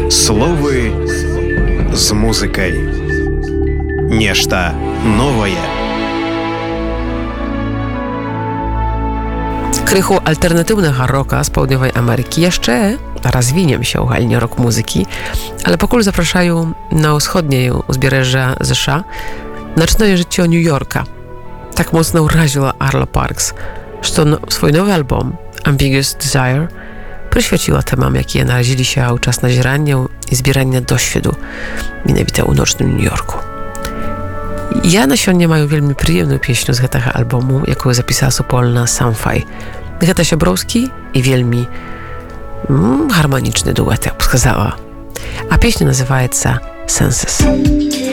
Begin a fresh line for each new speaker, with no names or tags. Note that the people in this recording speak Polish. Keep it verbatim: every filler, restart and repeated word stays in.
Словы з музыкай. Нешта новае.
Krychu alternatywnego rocka z południowej Ameryki jeszcze rozwiniem się w галині рок-музыki, ale pokój zapraszają na wschodnie uzbierzeża Z S A nocne życie New Yorka. Tak mocno uraziła Arlo Parks, że no, swój nowy album Ambiguous Desire przyświeciła temom, jakie narazili się u czas nazierania i zbierania doświadu, mianowicie u nocnym New Yorku. Ja na siądzie mają wielmi przyjemną pieśń z tego albumu, jaką zapisała Sopolna Samfaj. Geta Siebrowski i wielmi mm, harmoniczny duet, jak wskazała. A pieśń nazywa się Senses.